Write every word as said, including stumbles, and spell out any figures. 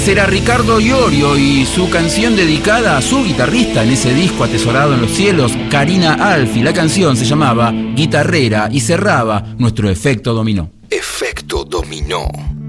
era Ricardo Iorio y su canción dedicada a su guitarrista en ese disco atesorado en los cielos, Karina Alfi. La canción se llamaba Guitarrera y cerraba nuestro Efecto Dominó. Efecto Dominó.